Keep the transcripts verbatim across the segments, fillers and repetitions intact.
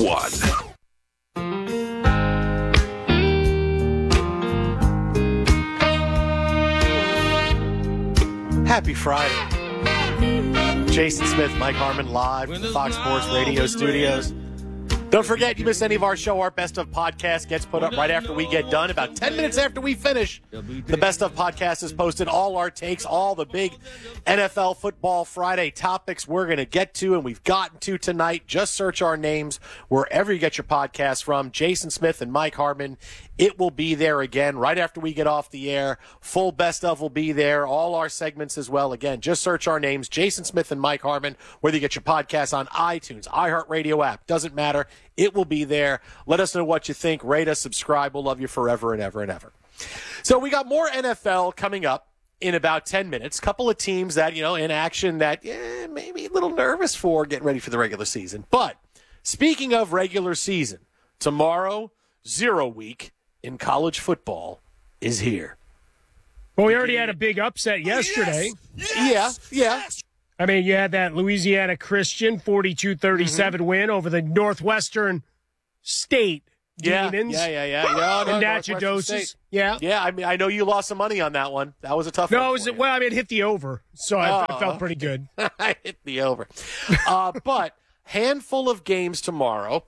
one. Happy Friday. Jason Smith, Mike Harmon live from the Fox Sports Radio studios. Don't forget, you miss any of our show, our Best of podcast gets put up right after we get done. About ten minutes after we finish, the Best of podcast is posted. All our takes, all the big N F L Football Friday topics we're going to get to and we've gotten to tonight. Just search our names wherever you get your podcasts from. Jason Smith and Mike Harmon. It will be there again right after we get off the air. Full Best of will be there. All our segments as well. Again, just search our names, Jason Smith and Mike Harmon, whether you get your podcasts on iTunes, iHeartRadio app. Doesn't matter. It will be there. Let us know what you think. Rate us, subscribe. We'll love you forever and ever and ever. So we got more N F L coming up in about ten minutes. Couple of teams that, you know, in action that yeah, maybe a little nervous for getting ready for the regular season. But speaking of regular season, tomorrow, zero week in college football is here. Well, we already had a big upset yesterday. Yes, yes, yeah, yeah. I mean, you had that Louisiana Christian forty-two thirty-seven mm-hmm. win over the Northwestern State yeah, Demons. Yeah, yeah, yeah. yeah. No, and Natchitoches. Yeah. Yeah, I mean, I know you lost some money on that one. That was a tough no, one. No, was it, well, I mean, it hit the over, so I, I felt pretty good. I hit the over. uh, but handful of games tomorrow,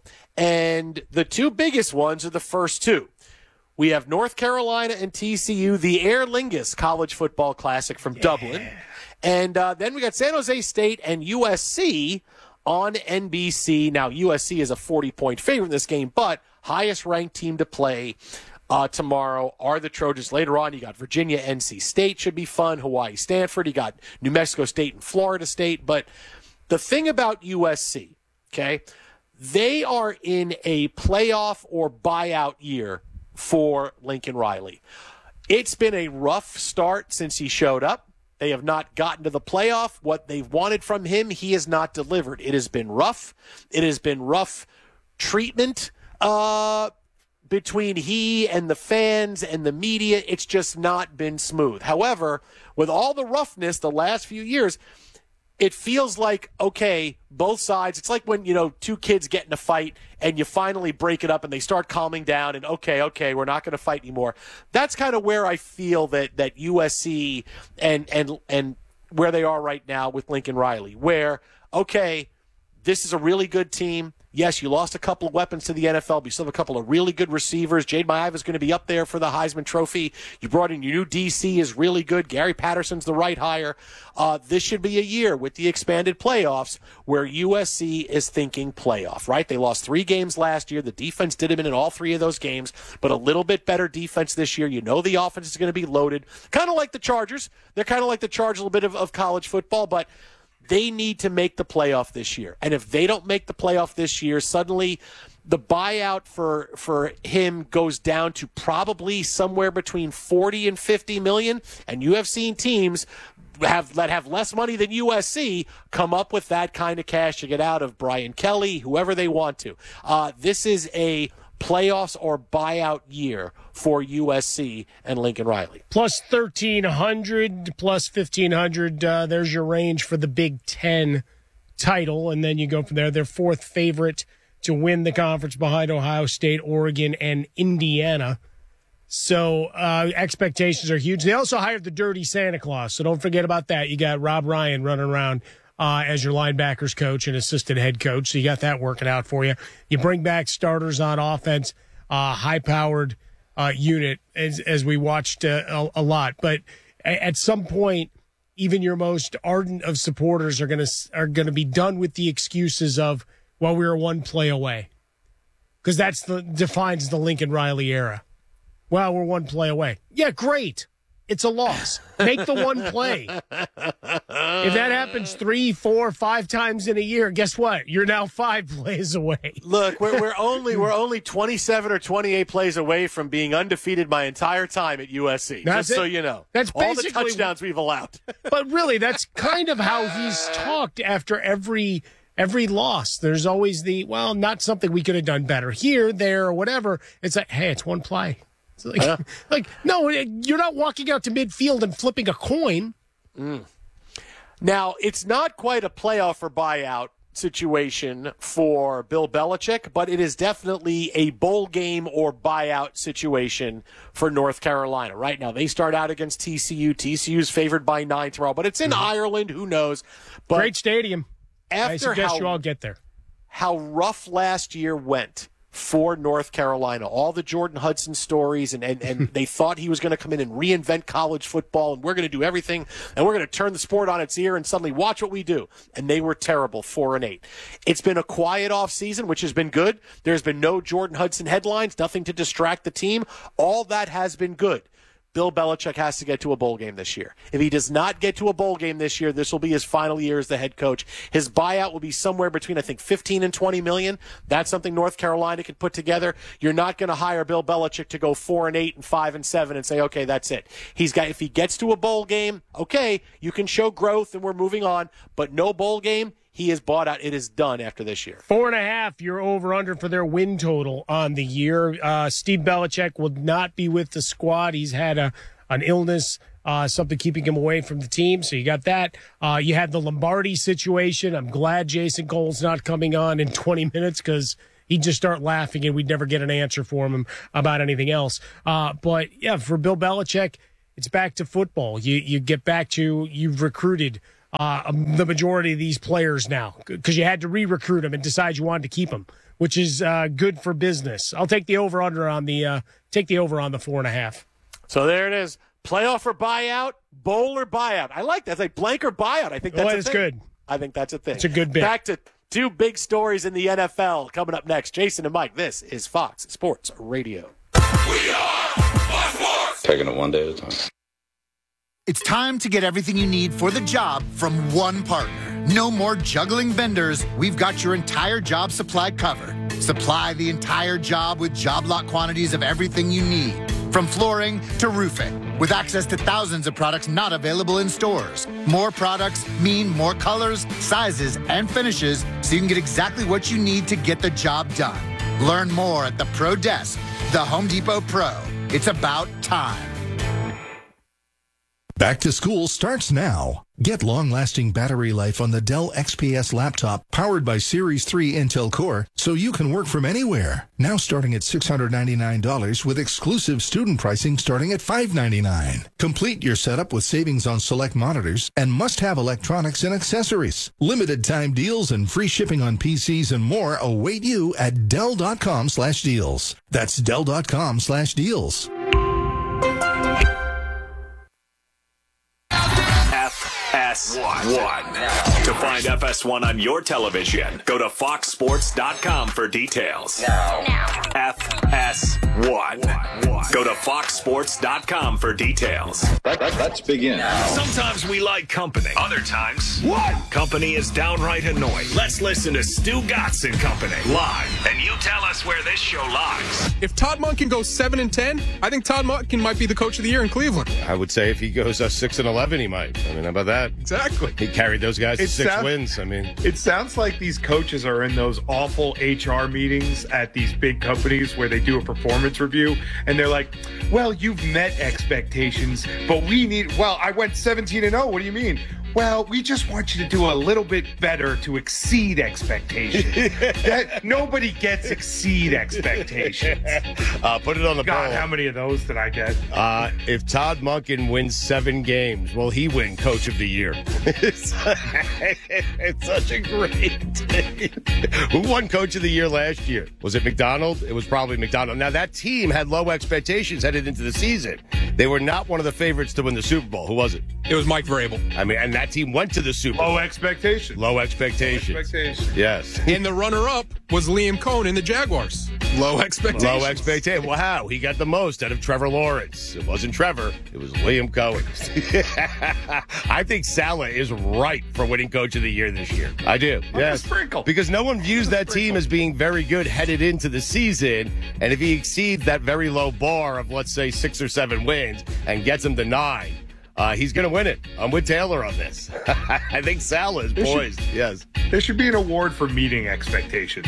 and the two biggest ones are the first two. We have North Carolina and T C U, the Aer Lingus College Football Classic from yeah. Dublin. And uh, then we got San Jose State and U S C on N B C. Now, U S C is a forty-point favorite in this game, but highest-ranked team to play uh, tomorrow are the Trojans. Later on, you got Virginia, N C State should be fun, Hawaii, Stanford. You got New Mexico State and Florida State. But the thing about U S C, okay, they are in a playoff or buyout year for Lincoln Riley. It's been a rough start since he showed up. They have not gotten to the playoff. What they've wanted from him, he has not delivered. It has been rough. It has been rough treatment uh, between he and the fans and the media. It's just not been smooth. However, with all the roughness the last few years, it feels like, okay, both sides, it's like when, you know, two kids get in a fight and you finally break it up and they start calming down and, okay, okay, we're not going to fight anymore. That's kind of where I feel that, that U S C and, and, and where they are right now with Lincoln Riley, where, okay, this is a really good team. Yes, you lost a couple of weapons to the N F L, but you still have a couple of really good receivers. Jade Maiava is going to be up there for the Heisman Trophy. You brought in your new D C is really good. Gary Patterson's the right hire. Uh, this should be a year with the expanded playoffs where U S C is thinking playoff, right? They lost three games last year. The defense did them in in all three of those games, but a little bit better defense this year. You know the offense is going to be loaded. Kind of like the Chargers. They're kind of like the Chargers, a little bit of, of college football, but they need to make the playoff this year. And if they don't make the playoff this year, suddenly the buyout for for him goes down to probably somewhere between forty and fifty million. And you have seen teams have that have less money than U S C come up with that kind of cash to get out of Brian Kelly, whoever they want to. Uh, this is a playoffs or buyout year for U S C and Lincoln Riley. Plus thirteen hundred, plus fifteen hundred. Uh, there's your range for the Big Ten title. And then you go from there. They're fourth favorite to win the conference behind Ohio State, Oregon, and Indiana. So uh, expectations are huge. They also hired the Dirty Santa Claus. So don't forget about that. You got Rob Ryan running around Uh, as your linebackers coach and assistant head coach. So you got that working out for you. You bring back starters on offense, uh, high-powered uh, unit, as, as we watched uh, a, a lot. But at some point, even your most ardent of supporters are going to are going to be done with the excuses of, well, we were one play away. Because that's the defines the Lincoln Riley era. Well, we're one play away. Yeah, great. It's a loss. Make the one play. If that happens three, four, five times in a year, guess what? You're now five plays away. Look, we're we're only we're only twenty-seven or twenty-eight plays away from being undefeated my entire time at U S C. That's just it. So you know, that's all the basically, touchdowns we've allowed. But really, that's kind of how he's talked after every every loss. There's always the, well, not something we could have done better here, there, or whatever. It's like, hey, it's one play. Like, yeah. like, no, you're not walking out to midfield and flipping a coin. Mm. Now, it's not quite a playoff or buyout situation for Bill Belichick, but it is definitely a bowl game or buyout situation for North Carolina. Right now, they start out against T C U. T C U is favored by nine tomorrow, but it's in mm-hmm. Ireland. Who knows? But great stadium. After I suggest how, you all get there. How rough last year went for North Carolina, all the Jordan Hudson stories, and, and, and they thought he was going to come in and reinvent college football, and we're going to do everything, and we're going to turn the sport on its ear and suddenly watch what we do. And they were terrible, four and eight. It's been a quiet off season, which has been good. There's been no Jordan Hudson headlines, nothing to distract the team. All that has been good. Bill Belichick has to get to a bowl game this year. If he does not get to a bowl game this year, this will be his final year as the head coach. His buyout will be somewhere between, I think, fifteen and twenty million. That's something North Carolina can put together. You're not going to hire Bill Belichick to go four and eight and five and seven and say, okay, that's it. He's got, if he gets to a bowl game, okay, you can show growth and we're moving on, but no bowl game. He is bought out. It is done after this year. Four and a half, you're over under for their win total on the year. Uh, Steve Belichick will not be with the squad. He's had a an illness, uh, something keeping him away from the team. So you got that. Uh, you had the Lombardi situation. I'm glad Jason Cole's not coming on in twenty minutes because he'd just start laughing and we'd never get an answer from him about anything else. Uh, but, yeah, for Bill Belichick, it's back to football. You, you get back to you've recruited – Uh, the majority of these players now because you had to re-recruit them and decide you wanted to keep them, which is uh, good for business. I'll take the over/under on the uh, take the over on the four and a half. So there it is: playoff or buyout, bowl or buyout. I like that. It's like blank or buyout. I think that's oh, a it's thing. good. I think that's a thing. It's a good bit. Back to two big stories in the N F L coming up next. Jason and Mike. This is Fox Sports Radio. We are Fox Sports. Taking it one day at a time. It's time to get everything you need for the job from one partner. No more juggling vendors. We've got your entire job supply covered. Supply the entire job with job lot quantities of everything you need, from flooring to roofing, with access to thousands of products not available in stores. More products mean more colors, sizes, and finishes, so you can get exactly what you need to get the job done. Learn more at the Pro Desk, the Home Depot Pro. It's about time. Back to school starts now. Get long-lasting battery life on the Dell X P S laptop powered by Series three Intel Core so you can work from anywhere. Now starting at six hundred ninety-nine dollars with exclusive student pricing starting at five hundred ninety-nine dollars. Complete your setup with savings on select monitors and must-have electronics and accessories. Limited time deals and free shipping on P Cs and more await you at Dell.com slash deals. That's Dell.com slash deals. F S one. To find F S one on your television, go to fox sports dot com for details. Now. Now. F S one. Go to fox sports dot com for details. That, that, let's begin. Sometimes we like company. Other times, what? Company is downright annoying. Let's listen to Stu Gatz and Company live, and you tell us where this show lies. If Todd Monken goes seven and ten, I think Todd Monken might be the coach of the year in Cleveland. I would say if he goes uh, six and eleven, he might. I mean, how about that? Exactly. He carried those guys to It six sounds- wins. I mean, It sounds like these coaches are in those awful H R meetings at these big companies where they do a performance review, and they're like, well, you've met expectations, but we need, well, I went seventeen and oh. What do you mean? Well, we just want you to do a little bit better to exceed expectations. That nobody gets exceed expectations. uh, put it on the God, poll. how many of those did I get? Uh, if Todd Monken wins seven games, will he win Coach of the Year? it's, it's such a great day. Who won Coach of the Year last year? Was it McDonald? It was probably McDonald. Now, that team had low expectations headed into the season. They were not one of the favorites to win the Super Bowl. Who was it? It was Mike Vrabel. I mean, and that team went to the Super Bowl. Low expectations. Low expectations. Low expectations. Yes. And the runner-up was Liam Cohn in the Jaguars. Low expectations. Low expectation. Wow, he got the most out of Trevor Lawrence. It wasn't Trevor. It was Liam Cohen. I think Saleh is right for winning Coach of the Year this year. I do. Yes. Sprinkle. Because no one views that team as being very good headed into the season. And if he exceeds that very low bar of, let's say, six or seven wins and gets them to nine, Uh, he's going to win it. I'm with Taylor on this. I think Saleh is poised. Yes. There should be an award for meeting expectations.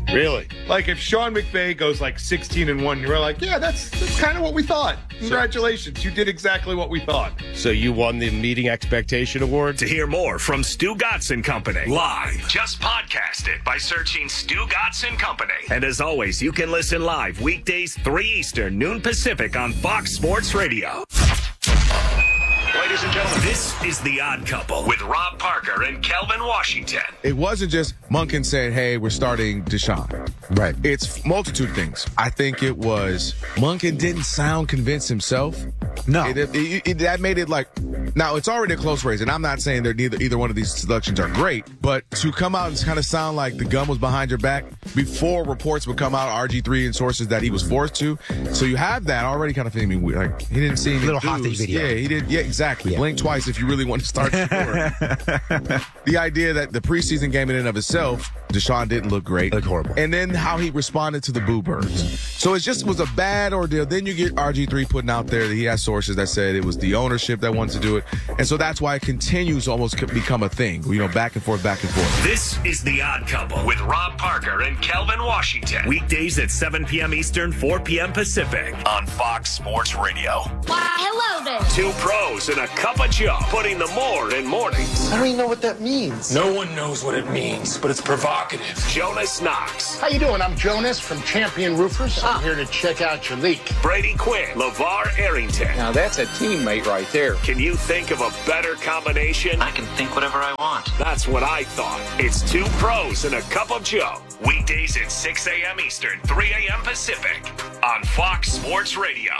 Really? Like if Sean McVay goes like sixteen and one, you're like, yeah, that's that's kind of what we thought. Congratulations, you did exactly what we thought. So you won the meeting expectation award? To hear more from Stu Gatz and Company live, just podcast it by searching Stu Gatz and Company. And as always, you can listen live weekdays three Eastern, noon Pacific on Fox Sports Radio. Ladies and gentlemen, this is The Odd Couple with Rob Parker and Kelvin Washington. It wasn't just Monken saying, hey, we're starting Deshaun. Right. It's multitude of things. I think it was Monken didn't sound convinced himself. No. It, it, it, it, that made it like, now it's already a close race, and I'm not saying that neither either one of these selections are great, but to come out and kind of sound like the gun was behind your back before reports would come out, R G three and sources that he was forced to. So you have that already kind of feeling weird. Like he didn't see any little dudes. hostage video. Yeah, he did. Yeah, exactly. Yeah. Blink twice if you really want to start the The idea that the preseason game in and of itself, Deshaun didn't look great. Looked horrible. And then how he responded to the boo birds. So it just was a bad ordeal. Then you get R G three putting out there that he has sources that said it was the ownership that wanted to do it. And so that's why it continues to almost become a thing, you know, back and forth, back and forth. This is The Odd Couple with Rob Parker and Kelvin Washington. Weekdays at seven p.m. Eastern, four p.m. Pacific on Fox Sports Radio. Why, hello there. Two pros and a cup of Joe, putting the more in mornings. I don't even know what that means. No one knows what it means, but it's provocative. Jonas Knox. How you doing? I'm Jonas from Champion Roofers. I'm here to check out your leak. Brady Quinn. LeVar Arrington. Now that's a teammate right there. Can you think of a better combination? I can think whatever I want. That's what I thought. It's two pros and a cup of Joe. Weekdays at six a.m. Eastern, three a.m. Pacific on Fox Sports Radio.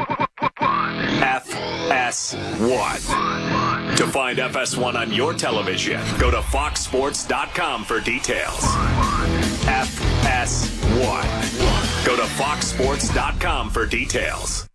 F S one. To find F S one on your television, go to fox sports dot com for details. F S one. Go to fox sports dot com for details.